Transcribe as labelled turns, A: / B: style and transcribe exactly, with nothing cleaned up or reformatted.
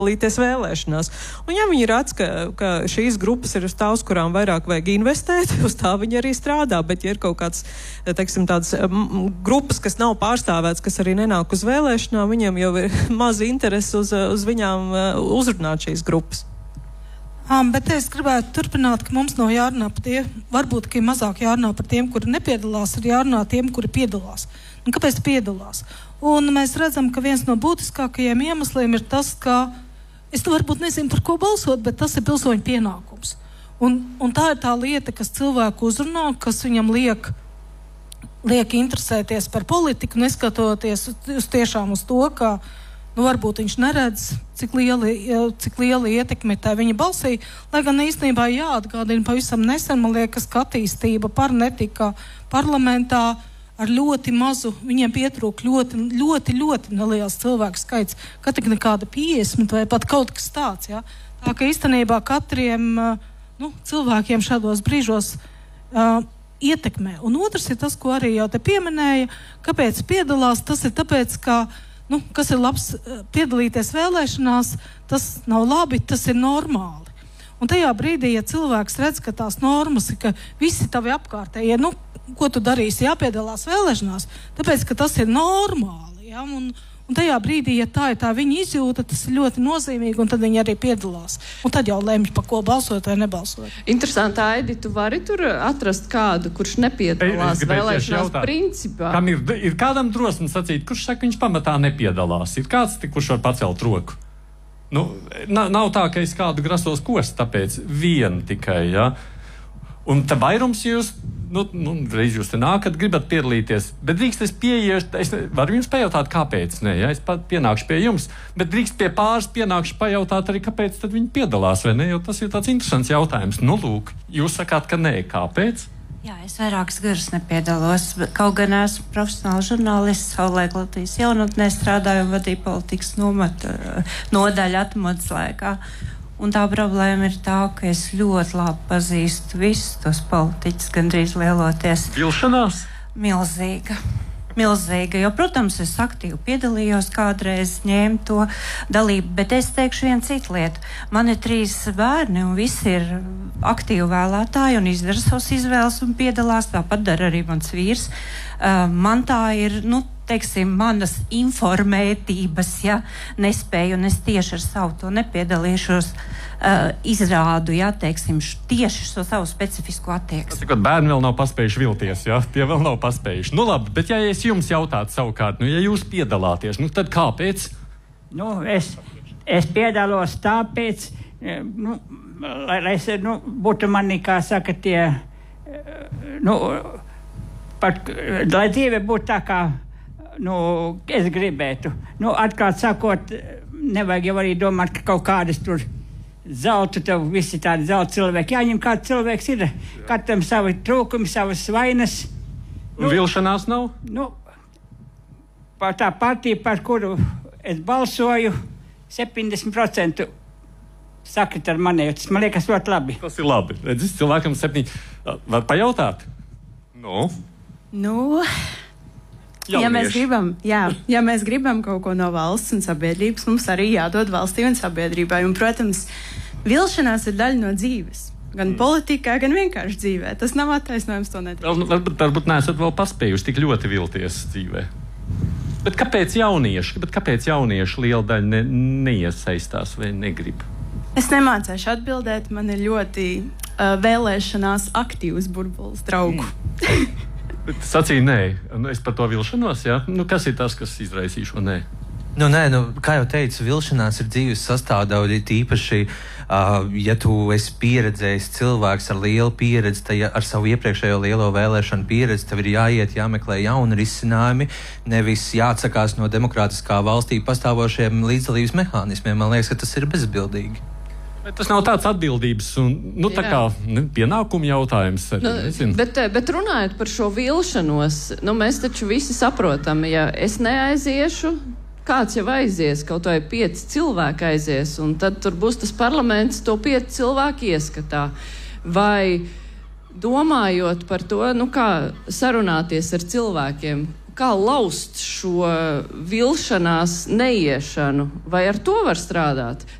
A: piedalīties vēlēšanās. Un ja viņi redz, ka, ka šīs grupas ir uz tā, uz kurām vairāk vajag investēt, uz tā viņi arī strādā, bet ja ir kaut kāds, teiksim, tādas m, grupas, kas nav pārstāvēts, kas arī nenāk uz vēlēšanām, viņiem jau ir maz interesi uz, uz viņām uzrunāt šīs grupas.
B: Um, bet es gribētu turpināt, ka mums nav jārunā par tiem, varbūt, ka ir mazāk jārunā par tiem, kuri nepiedalās, ir jārunā tiem, kuri piedalās. Un kāpēc piedalās? Un mēs redzam, ka viens no būtiskākajiem iemesliem ir tas, ka es varbūt nezinu, par ko balsot, bet tas ir pilsoņu pienākums. Un, un tā ir tā lieta, kas cilvēku uzrunā, kas viņam liek, liek interesēties par politiku, neskatoties uz tiešām uz to, ka nu, varbūt viņš neredz, cik liela, cik liela ietekme tā viņa balsī, lai gan īstenībā jāatgādina pavisam nesen, man liekas, ka attīstība par netika parlamentā ar ļoti mazu, viņiem pietrūk ļoti, ļoti, ļoti neliels cilvēku skaits, ka tik nekāda piecdesmit vai pat kaut kas tāds, ja? Tā ka īstenībā katriem nu, cilvēkiem šādos brīžos uh, ietekmē. Un otrs ir tas, ko arī jau te pieminēja, kāpēc piedalās, tas ir tāpēc, ka nu, kas ir labs piedalīties vēlēšanās, tas nav labi, tas ir normāli. Un tajā brīdī, ja cilvēks redz, ka tās normas ir, ka visi tavi apkārtējie, ja, nu, ko tu darīsi, jāpiedalās vēlēšanās, tāpēc, ka tas ir normāli, ja, un, un tajā brīdī, ja tā ir tā viņa izjūta, tas ir ļoti nozīmīgi, un tad viņi arī piedalās. Un tad jau lemj, pa ko balsot vai nebalsot.
C: Interesanti, Aidi, tu vari tur atrast kādu, kurš nepiedalās vēlēšanās principā?
D: Kam ir, ir kādam drosmi sacīt, kurš saka, viņš pamatā nepiedalās? Ir kāds, kurš var pacelt roku? Nu, nav, nav tā, ka es kādu grasos kost, tāpēc vien tikai, ja. Un te vairums jūs, nu, nu reiz jūs te nākat, gribat piedalīties, bet drīkst es pieiešu, es varu jums pajautāt, kāpēc, ne, ja, es pat pienākšu pie jums, bet drīkst pie pāris pienākšu pajautāt arī, kāpēc tad viņi piedalās, vai ne, jo tas ir tāds interesants jautājums. Nu, lūk, jūs sakāt, ka nē, kāpēc?
E: Jā, es vairākas gadus nepiedalos, kaut gan esmu profesionāls žurnālists, savulaik Latvijas jaunatnē strādāju un vadīju politikas nomatu, nodaļu atmodas laikā. Un tā problēma ir tā, ka es ļoti labi pazīstu visus tos politiķus, gandrīz lieloties.
D: Vilšanās?
E: Milzīga. Milzīga, jo, protams, es aktīvi piedalījos kādreiz, ņēmu to dalību, bet es teikšu vienu citu lietu. Man ir trīs bērni un visi ir aktīvi vēlētāji un izdara savas izvēles un piedalās, tāpat dara arī mans vīrs. Uh, man tā ir, nu, teiksim, manas informētības, ja, nespēju, un es tieši ar savu to nepiedalīšos, uh, izrādu, ja, teiksim, tieši šo savu specifisko attieksmi.
D: Tas, tikot bērni vēl nav paspējuši vilties, ja, tie vēl nav paspējuši. Nu labi, bet ja es jums jautātu savukārt, nu, ja jūs piedalāties, nu, tad kāpēc?
F: Nu, es, es piedalos tāpēc, nu, lai, lai es, nu, būtu manī, kā saka, tie, nu, pat, lai dzīve būtu tā kā, nu, es gribētu. Nu, atklāt sakot, nevajag jau arī domāt, ka kaut kādas tur zeltu, tev visi tādi zelta cilvēki. Jāņem, kāds cilvēks ir, katram savi trūkumi, savas vainas.
D: Nu, vilšanās nav?
F: Nu, par tā partija, par kuru es balsoju, septiņdesmit procenti sakrit ar mani. Tas man liekas ļoti labi.
D: Tas ir labi. Redz, cilvēkam septiņi. Var pajautāt? Nu?
G: Nu... Ja mēs, gribam, jā, ja mēs gribam kaut ko no valsts un sabiedrības, mums arī jādod valstī un sabiedrībai. Un, protams, vilšanās ir daļa no dzīves. Gan mm. politikā, gan vienkārši dzīvē. Tas nav attaisnojums, to nedarīt.
D: Varbūt, varbūt neesat vēl paspējuši tik ļoti vilties dzīvē. Bet kāpēc jaunieši, bet kāpēc jaunieši liela daļa ne, neiesaistās vai negrib?
G: Es nemācēšu atbildēt. Man ir ļoti uh, vēlēšanās aktīvs burbulis draugu. Mm.
D: Sacīja nē, es par to vilšanos, jā? Nu, kas ir tas, kas izraisīja šo nē?
H: Nu, nē, nu, kā jau teicu, vilšanās ir dzīves sastāvdaļa, tīpaši, uh, ja tu esi pieredzējis cilvēks ar lielu pieredzi, tad ja ar savu iepriekšējo lielo vēlēšanu pieredzi, tev ir jāiet, jāmeklē jauni risinājumi, nevis jāatsakās no demokrātiskā valstī pastāvošiem līdzdalības mehānismiem. Man liekas, ka tas ir bezbildīgi.
D: Bet tas nav tāds atbildības un, nu, tā kā ne, pienākumu jautājums. Arī,
C: nu, bet, bet runājot par šo vilšanos, nu, mēs taču visi saprotam, ja es neaiziešu, kāds jau aizies, kaut vai pieci cilvēki aizies, un tad tur būs tas parlaments, to pieci cilvēki ieskatā. Vai domājot par to, nu, kā sarunāties ar cilvēkiem, kā laust šo vilšanās neiešanu, vai ar to var strādāt?